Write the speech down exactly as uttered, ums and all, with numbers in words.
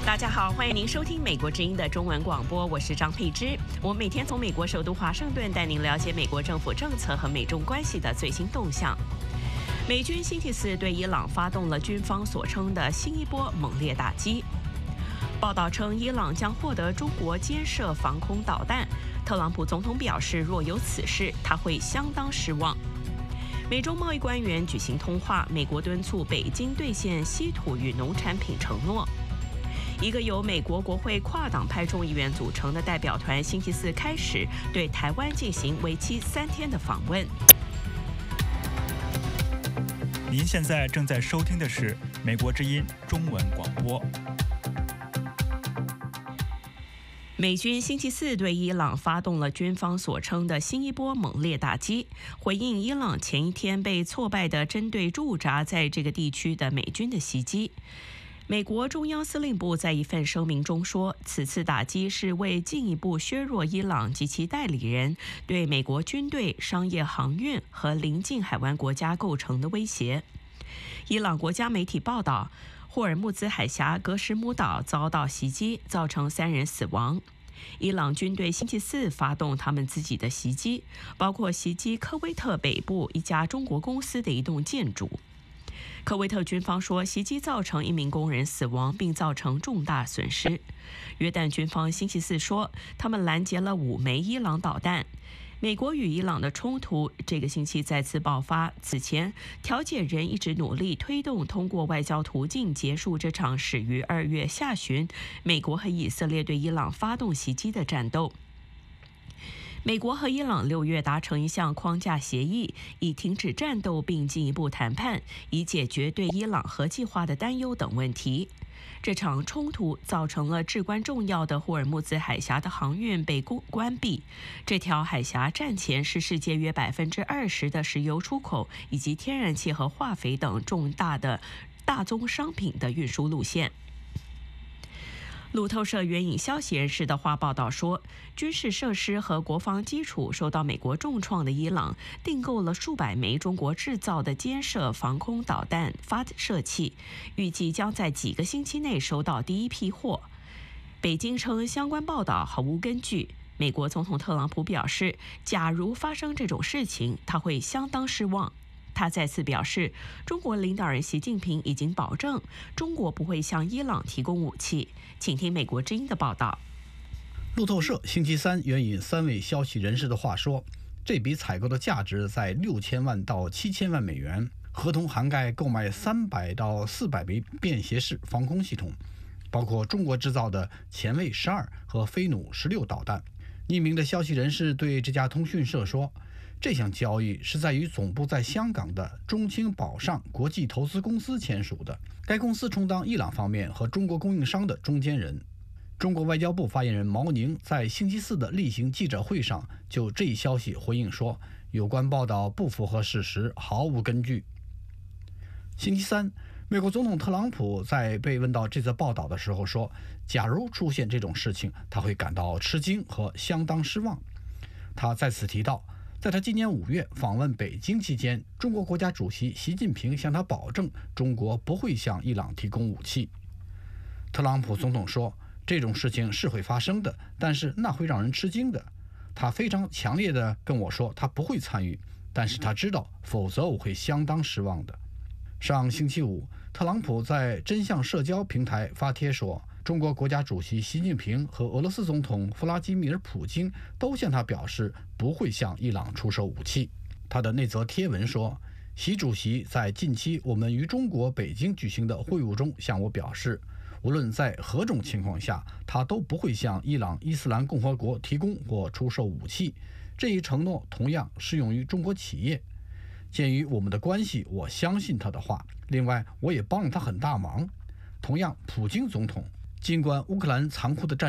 大家好，欢迎您收听美国之音的中文广播，我是张佩芝。我们每天从美国首都华盛顿带您了解美国政府政策和美中关系的最新动向。美军星期四对伊朗发动了军方所称的新一波猛烈打击。报道称，伊朗将获得中国监射防空导弹。特朗普总统表示，若有此事，他会相当失望。美中贸易官员举行通话，美国敦促北京兑现稀土与农产品承诺。一个由美国国会跨党派众议员组成的代表团星期四开始对台湾进行为期三天的访问。 您现在正在收听的是美国之音中文广播。 美军星期四对伊朗发动了军方所称的新一波猛烈打击，回应伊朗前一天被挫败的针对驻扎在这个地区的美军的袭击。美国中央司令部在一份声明中说，此次打击是为进一步削弱伊朗及其代理人对美国军队、商业航运和邻近海湾国家构成的威胁。伊朗国家媒体报道，霍尔木兹海峡格什姆岛遭到袭击，造成三人死亡。伊朗军队星期四发动他们自己的袭击，包括袭击科威特北部一家中国公司的一栋建筑。科威特军方说，袭击造成一名工人死亡，并造成重大损失。约旦军方星期四说，他们拦截了五枚伊朗导弹。美国与伊朗的冲突这个星期再次爆发。此前，调解人一直努力推动通过外交途径结束这场始于二月下旬美国和以色列对伊朗发动袭击的战斗。美国和伊朗六月达成一项框架协议，以停止战斗并进一步谈判，以解决对伊朗核计划的担忧等问题。这场冲突造成了至关重要的霍尔木兹海峡的航运被关闭。这条海峡战前是世界约百分之二十的石油出口以及天然气和化肥等重大的大宗商品的运输路线。路透社援引消息人士的话报道说，军事设施和国防基础受到美国重创的伊朗订购了数百枚中国制造的监射防空导弹发射器，预计将在几个星期内收到第一批货。北京称相关报道毫无根据。美国总统特朗普表示，假如发生这种事情，他会相当失望。他再次表示，中国领导人习近平已经保证中国不会向伊朗提供武器。请听美国之音的报道。 路透社星期三援引三位消息人士的话说，这笔采购的价值在六千万到七千万美元，合同涵盖购买三百到四百枚便携式防空系统，包括中国制造的前卫十二和飞弩十六导弹。匿名的消息人士对这家通讯社说，这项交易是在与总部在香港的中青宝上国际投资公司签署的，该公司充当伊朗方面和中国供应商的中间人。中国外交部发言人毛宁在星期四的例行记者会上就这一消息回应说，有关报道不符合事实，毫无根据。星期三，美国总统特朗普在被问到这则报道的时候说，假如出现这种事情，他会感到吃惊和相当失望。他再次提到，在他今年五月访问北京期间，中国国家主席习近平向他保证，中国不会向伊朗提供武器。特朗普总统说，这种事情是会发生的，但是那会让人吃惊的。他非常强烈地跟我说，他不会参与，但是他知道，否则我会相当失望的。上星期五，特朗普在真相社交平台发帖说，中国国家主席习近平和俄罗斯总统弗拉基米尔·普京都向他表示不会向伊朗出售武器。他的那则贴文说，习主席在近期我们与中国北京举行的会晤中向我表示，无论在何种情况下，他都不会向伊朗伊斯兰共和国提供或出售武器。这一承诺同样适用于中国企业。鉴于我们的关系，我相信他的话。另外，我也帮了他很大忙。同样，普京总统尽管乌克兰残酷的战